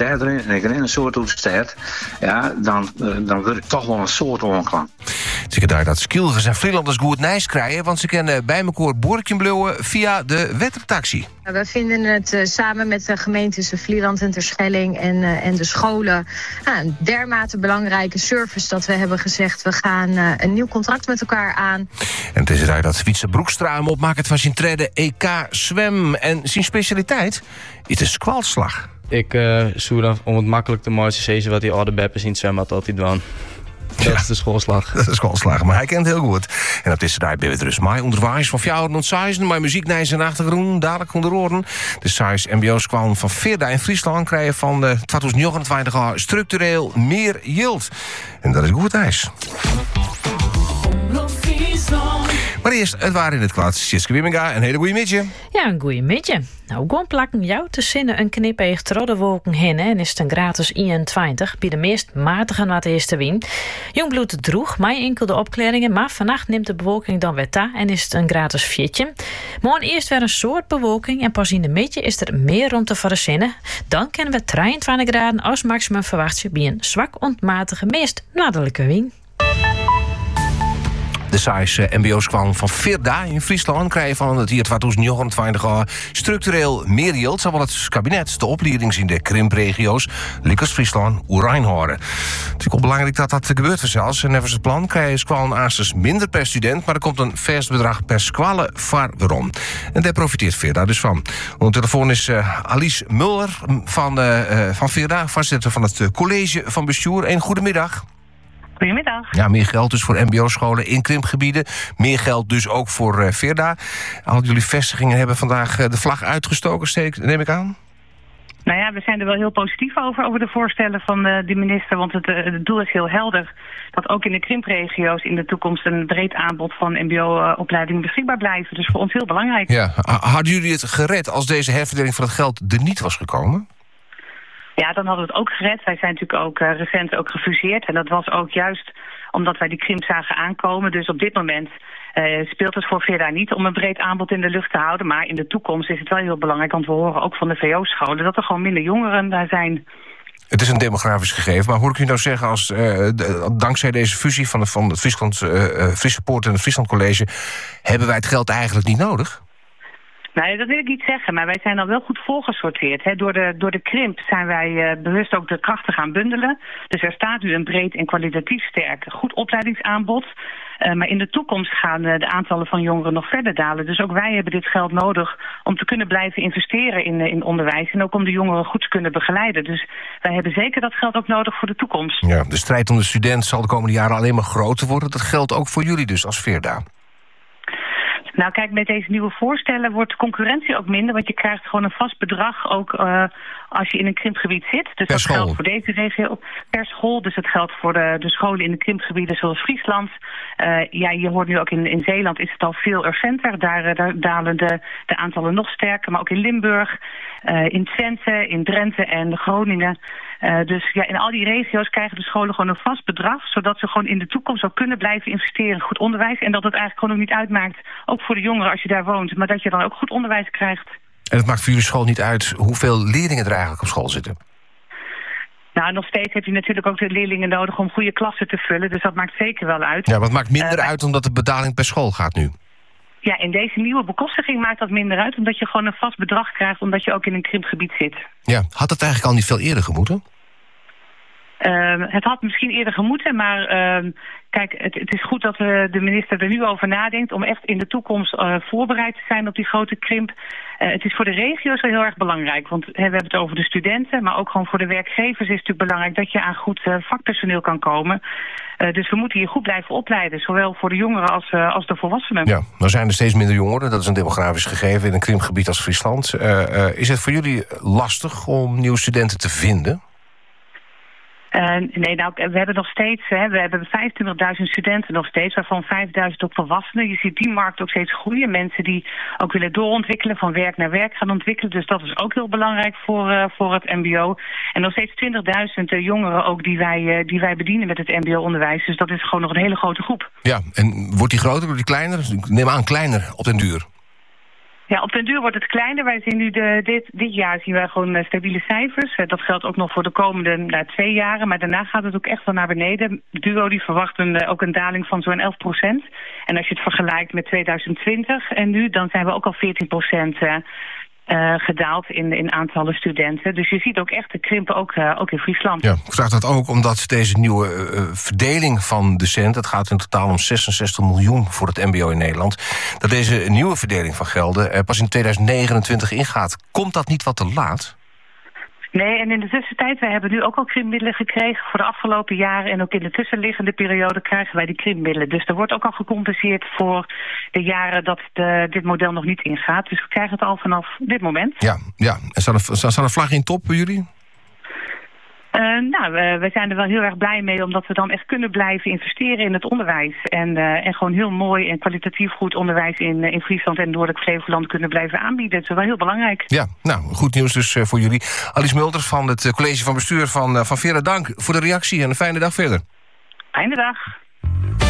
stad erin en ik ren een soort uit de stad, ja, dan word ik toch wel een soort onklang. Zeker daar dat Skilgers en Vlielanders goed nijs krijgen, want ze kunnen bij elkaar boortje blouwen via de wettertaxi. We vinden het samen met de gemeentes Vlieland en Terschelling en de scholen een dermate belangrijke service dat we hebben gezegd, we gaan een nieuw contract met elkaar aan. En het is daar dat Wietse Broekstra hem opmaakt van zijn trede EK zwem. En zijn specialiteit is de squalslag. Ik zoek dan om het makkelijk te maken wat die oude beppers in het zwembad altijd doen. Dat is de schoolslag. Dat is de schoolslag, maar hij kent heel goed. En dat is daar bij het rust mij onderwijs van 406, maar muziek naar zijn achtergrond, dadelijk onder oren. De size MBO's kwamen van Veerda in Friesland krijgen van de 2029 jaar structureel meer yield. En dat is goed ijs. Maar eerst, het waren in het kwaad. Siske Wimminga, een hele goeie midje. Ja, een goeie midje. Nou, gewoon plakken jou te zinnen een knipeeg troddenwolken heen en is het een gratis 21 bij de meest matige wat eerste wien. Jongbloed droeg, mij enkel de opklaringen, maar vannacht neemt de bewolking dan weer ta en is het een gratis 14. Morgen eerst weer een soort bewolking en pas in de midje is er meer ruimte voor de zinnen. Dan kennen we 23 graden als maximum verwachtje bij een zwak ontmatige meest noordelijke wien. De size MBO's kwam van Veerda in Friesland krijgen van het hier 2029 structureel meer yield. Zal wel het kabinet de opleidings in de krimpregio's Liekers, Friesland, Oerijn horen. Het is ook belangrijk dat dat gebeurt zelfs. En nevens het plan krijgen squallen aasters minder per student, maar er komt een vast bedrag per squalle waarom. En daar profiteert Veerda dus van. Op de telefoon is Alice Muller van Veerda, voorzitter van het college van bestuur. Een goedemiddag. Goedemiddag. Ja, meer geld dus voor mbo-scholen in krimpgebieden. Meer geld dus ook voor Veerda. Al jullie vestigingen hebben vandaag de vlag uitgestoken, neem ik aan? Nou ja, we zijn er wel heel positief over de voorstellen van de minister. Want het doel is heel helder. Dat ook in de krimpregio's in de toekomst een breed aanbod van mbo-opleidingen beschikbaar blijven. Dus voor ons heel belangrijk. Ja, hadden jullie het gered als deze herverdeling van het geld er niet was gekomen? Ja, dan hadden we het ook gered. Wij zijn natuurlijk ook recent ook gefuseerd. En dat was ook juist omdat wij die krimp zagen aankomen. Dus op dit moment speelt het voor Veerda niet om een breed aanbod in de lucht te houden. Maar in de toekomst is het wel heel belangrijk, want we horen ook van de VO-scholen dat er gewoon minder jongeren daar zijn. Het is een demografisch gegeven, maar hoor ik u nou zeggen als dankzij deze fusie van het Friese Poort en het Friesland College hebben wij het geld eigenlijk niet nodig? Nou, dat wil ik niet zeggen, maar wij zijn al wel goed volgesorteerd. Hè. Door de krimp zijn wij bewust ook de krachten gaan bundelen. Dus er staat nu een breed en kwalitatief sterk goed opleidingsaanbod. Maar in de toekomst gaan de aantallen van jongeren nog verder dalen. Dus ook wij hebben dit geld nodig om te kunnen blijven investeren in onderwijs. En ook om de jongeren goed te kunnen begeleiden. Dus wij hebben zeker dat geld ook nodig voor de toekomst. Ja, de strijd om de student zal de komende jaren alleen maar groter worden. Dat geldt ook voor jullie dus als Veerda. Nou kijk, met deze nieuwe voorstellen wordt de concurrentie ook minder. Want je krijgt gewoon een vast bedrag ook als je in een krimpgebied zit. Dus per dat school. geldt voor deze regio per school. Dus dat geldt voor de scholen in de krimpgebieden zoals Friesland. Ja, je hoort nu ook in Zeeland is het al veel urgenter. Daar dalen de aantallen nog sterker. Maar ook in Limburg, in Twente, in Drenthe en Groningen. Dus ja, in al die regio's krijgen de scholen gewoon een vast bedrag, zodat ze gewoon in de toekomst ook kunnen blijven investeren in goed onderwijs. En dat het eigenlijk gewoon ook niet uitmaakt, ook voor de jongeren als je daar woont, maar dat je dan ook goed onderwijs krijgt. En het maakt voor jullie school niet uit hoeveel leerlingen er eigenlijk op school zitten? Nou, nog steeds heb je natuurlijk ook de leerlingen nodig om goede klassen te vullen, dus dat maakt zeker wel uit. Ja, maar het maakt minder uit omdat de betaling per school gaat nu. Ja, in deze nieuwe bekostiging maakt dat minder uit, omdat je gewoon een vast bedrag krijgt, omdat je ook in een krimpgebied zit. Ja, had het eigenlijk al niet veel eerder gemoeten? Het had misschien eerder gemoeten, maar kijk, het is goed dat de minister er nu over nadenkt om echt in de toekomst voorbereid te zijn op die grote krimp. Het is voor de regio's wel heel erg belangrijk, want we hebben het over de studenten, maar ook gewoon voor de werkgevers is het natuurlijk belangrijk dat je aan goed vakpersoneel kan komen. Dus we moeten hier goed blijven opleiden, zowel voor de jongeren als de volwassenen. Ja, nou zijn er steeds minder jongeren, dat is een demografisch gegeven in een krimpgebied als Friesland. Is het voor jullie lastig om nieuwe studenten te vinden? Nee, nou, we hebben nog steeds, we hebben 25.000 studenten nog steeds, waarvan 5.000 ook volwassenen. Je ziet die markt ook steeds groeien. Mensen die ook willen doorontwikkelen, van werk naar werk gaan ontwikkelen. Dus dat is ook heel belangrijk voor het mbo. En nog steeds 20.000 jongeren ook die wij bedienen met het mbo-onderwijs. Dus dat is gewoon nog een hele grote groep. Ja, en wordt die groter, wordt die kleiner? Ik neem aan kleiner op den duur. Ja, op den duur wordt het kleiner. Wij zien nu dit jaar zien wij gewoon stabiele cijfers. Dat geldt ook nog voor de komende 2 jaren. Maar daarna gaat het ook echt wel naar beneden. Duo die verwacht ook een daling van zo'n 11%. En als je het vergelijkt met 2020 en nu, dan zijn we ook al 14% gedaald in aantallen studenten. Dus je ziet ook echt de krimpen ook in Friesland. Ja, ik vraag dat ook omdat deze nieuwe verdeling van de cent, het gaat in totaal om 66 miljoen voor het mbo in Nederland, dat deze nieuwe verdeling van gelden pas in 2029 ingaat. Komt dat niet wat te laat? Nee, en in de tussentijd, wij hebben nu ook al krimpmiddelen gekregen voor de afgelopen jaren. En ook in de tussenliggende periode krijgen wij die krimpmiddelen. Dus er wordt ook al gecompenseerd voor de jaren dat dit model nog niet ingaat. Dus we krijgen het al vanaf dit moment. Ja. En staan er vlaggen in top bij jullie? We zijn er wel heel erg blij mee, omdat we dan echt kunnen blijven investeren in het onderwijs. En gewoon heel mooi en kwalitatief goed onderwijs in Friesland en Noordelijk Flevoland kunnen blijven aanbieden. Dat is wel heel belangrijk. Ja, goed nieuws dus voor jullie. Alice Mulders van het college van bestuur van Vera, dank voor de reactie en een fijne dag verder. Fijne dag.